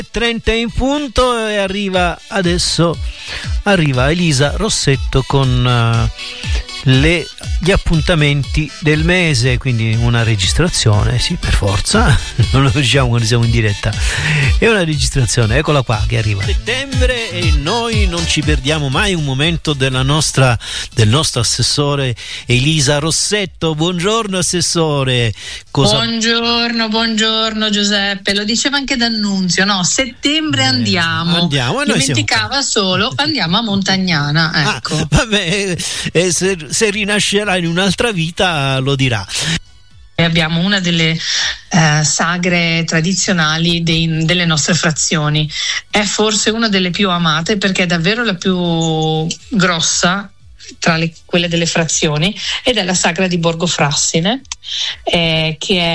9:30 in punto e arriva Elisa Rossetto con gli appuntamenti del mese, quindi una registrazione, sì, per forza, non lo diciamo quando siamo in diretta, è una registrazione, eccola qua che arriva settembre e noi non ci perdiamo mai un momento del nostro assessore Elisa Rossetto. Buongiorno assessore. Buongiorno Giuseppe, lo diceva anche D'Annunzio, no? Settembre andiamo e dimenticava solo andiamo a Montagnana, ecco. Vabbè, se rinascerà in un'altra vita lo dirà. Abbiamo una delle sagre tradizionali delle nostre frazioni, è forse una delle più amate perché è davvero la più grossa tra quelle delle frazioni, ed è la sagra di Borgo Frassine, che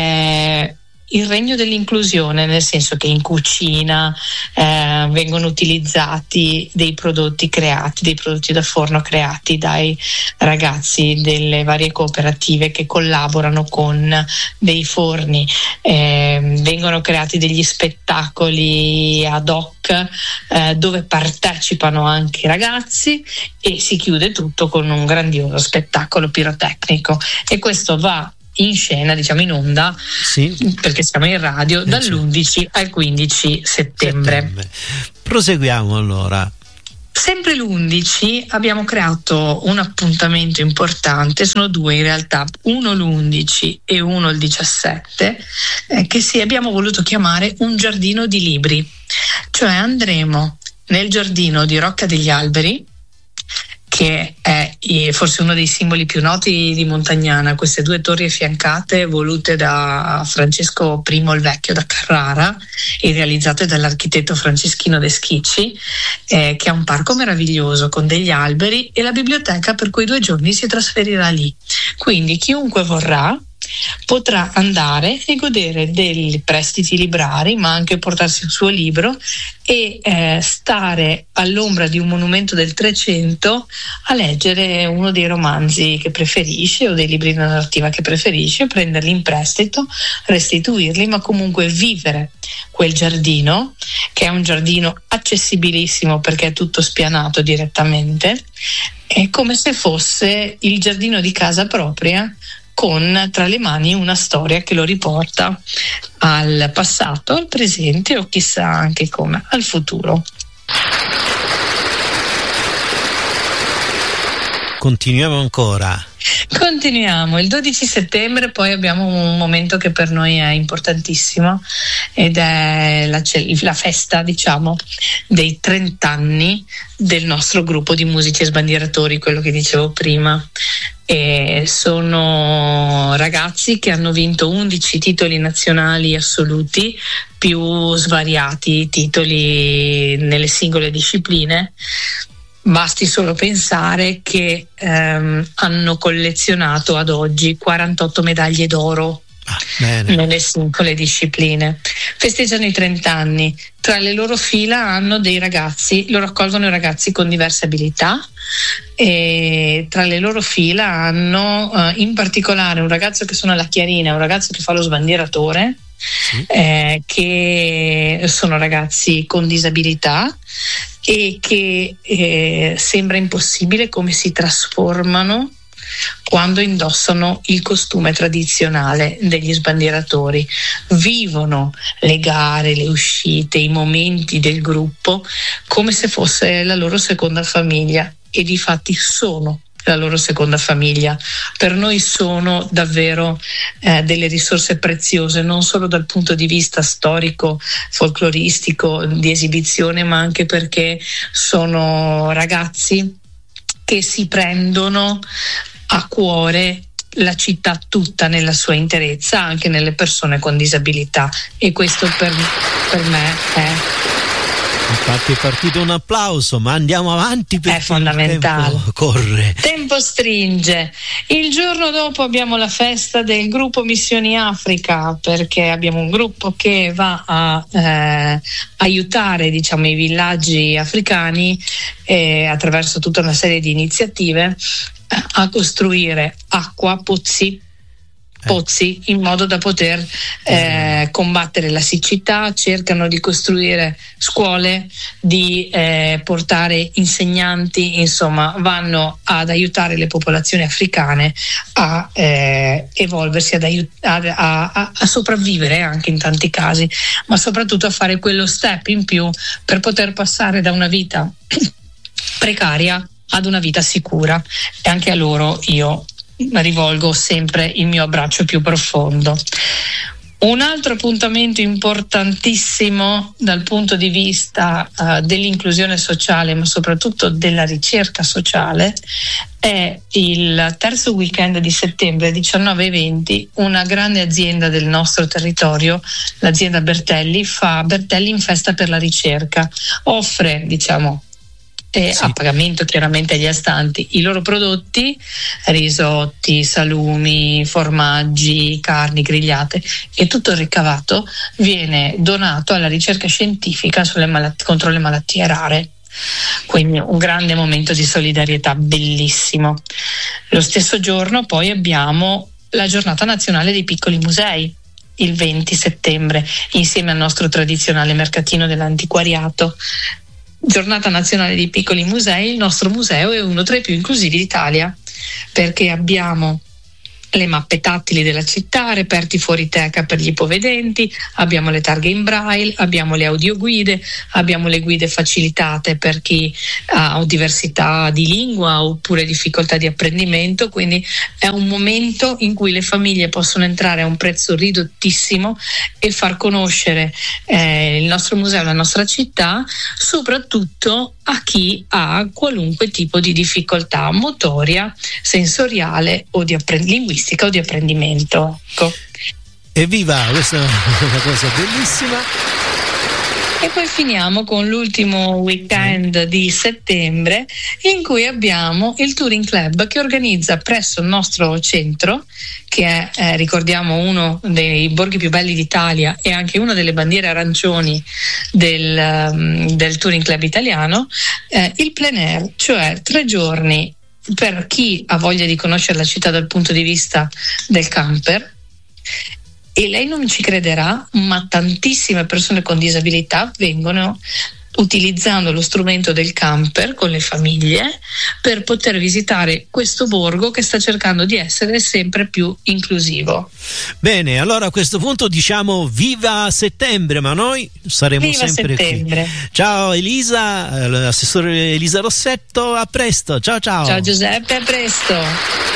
è il regno dell'inclusione, nel senso che in cucina vengono utilizzati dei prodotti da forno creati dai ragazzi delle varie cooperative che collaborano con dei forni, vengono creati degli spettacoli ad hoc dove partecipano anche i ragazzi e si chiude tutto con un grandioso spettacolo pirotecnico, e questo va in scena, diciamo in onda, sì, perché siamo in radio, dall'11 al 15 settembre. Proseguiamo allora. Sempre l'11 abbiamo creato un appuntamento importante, sono due in realtà, uno l'11 e uno il 17, che abbiamo voluto chiamare un giardino di libri, cioè andremo nel giardino di Rocca degli Alberi, che è forse uno dei simboli più noti di Montagnana, queste due torri affiancate volute da Francesco I il Vecchio da Carrara e realizzate dall'architetto Franceschino De Schicci, che è un parco meraviglioso con degli alberi, e la biblioteca per quei 2 giorni si trasferirà lì, quindi chiunque vorrà potrà andare e godere dei prestiti librari, ma anche portarsi il suo libro e stare all'ombra di un monumento del 300 a leggere uno dei romanzi che preferisce o dei libri di narrativa che preferisce, prenderli in prestito, restituirli, ma comunque vivere quel giardino, che è un giardino accessibilissimo perché è tutto spianato direttamente, è come se fosse il giardino di casa propria, con tra le mani una storia che lo riporta al passato, al presente o chissà anche come al futuro. Continuiamo ancora. Continuiamo, il 12 settembre poi abbiamo un momento che per noi è importantissimo, ed è la festa, diciamo, dei 30 anni del nostro gruppo di musici e sbandieratori, quello che dicevo prima. E sono ragazzi che hanno vinto 11 titoli nazionali assoluti, più svariati titoli nelle singole discipline. Basti solo pensare che hanno collezionato ad oggi 48 medaglie d'oro nelle singole discipline. Festeggiano i 30 anni. Tra le loro fila hanno dei ragazzi, loro accolgono i ragazzi con diverse abilità, e tra le loro fila hanno in particolare un ragazzo che suona la chiarina e un ragazzo che fa lo sbandieratore. Sì. Che sono ragazzi con disabilità e che sembra impossibile come si trasformano quando indossano il costume tradizionale degli sbandieratori. Vivono le gare, le uscite, i momenti del gruppo come se fosse la loro seconda famiglia, e difatti sono la loro seconda famiglia. Per noi sono davvero delle risorse preziose, non solo dal punto di vista storico, folcloristico, di esibizione, ma anche perché sono ragazzi che si prendono a cuore la città tutta nella sua interezza, anche nelle persone con disabilità, e questo per me è... Infatti è partito un applauso, ma andiamo avanti perché è fondamentale. Il tempo corre. Tempo stringe. Il giorno dopo abbiamo la festa del gruppo Missioni Africa, perché abbiamo un gruppo che va a aiutare, diciamo, i villaggi africani attraverso tutta una serie di iniziative a costruire acqua, pozzi pozzi in modo da poter combattere la siccità, cercano di costruire scuole, di portare insegnanti, insomma vanno ad aiutare le popolazioni africane a evolversi, a sopravvivere anche in tanti casi, ma soprattutto a fare quello step in più per poter passare da una vita precaria ad una vita sicura. E anche a loro io rivolgo sempre il mio abbraccio più profondo. Un altro appuntamento importantissimo dal punto di vista dell'inclusione sociale, ma soprattutto della ricerca sociale, è il terzo weekend di settembre, 19 e 20. Una grande azienda del nostro territorio, l'azienda Bertelli, fa Bertelli in festa per la ricerca. Offre, diciamo, a pagamento chiaramente agli astanti, i loro prodotti, risotti, salumi, formaggi, carni grigliate, e tutto il ricavato viene donato alla ricerca scientifica contro le malattie rare. Quindi un grande momento di solidarietà bellissimo. Lo stesso giorno poi abbiamo la giornata nazionale dei piccoli musei, il 20 settembre, insieme al nostro tradizionale mercatino dell'antiquariato. Giornata nazionale dei piccoli musei. Il nostro museo è uno tra i più inclusivi d'Italia, perché abbiamo le mappe tattili della città, reperti fuori teca per gli ipovedenti, abbiamo le targhe in braille, abbiamo le audioguide, abbiamo le guide facilitate per chi ha diversità di lingua oppure difficoltà di apprendimento. Quindi è un momento in cui le famiglie possono entrare a un prezzo ridottissimo e far conoscere il nostro museo, la nostra città, soprattutto a chi ha qualunque tipo di difficoltà motoria, sensoriale o di linguistica o di apprendimento. Ecco. Evviva, questa è una cosa bellissima. E poi finiamo con l'ultimo weekend di settembre, in cui abbiamo il Touring Club, che organizza presso il nostro centro, che è ricordiamo uno dei borghi più belli d'Italia e anche una delle bandiere arancioni del Touring Club italiano, il plein air, cioè 3 giorni per chi ha voglia di conoscere la città dal punto di vista del camper. E lei non ci crederà, ma tantissime persone con disabilità vengono utilizzando lo strumento del camper con le famiglie per poter visitare questo borgo che sta cercando di essere sempre più inclusivo. Bene, allora a questo punto diciamo viva settembre, ma noi saremo viva sempre settembre. Qui. Ciao Elisa, l'assessore Elisa Rossetto, a presto, ciao ciao. Ciao Giuseppe, a presto.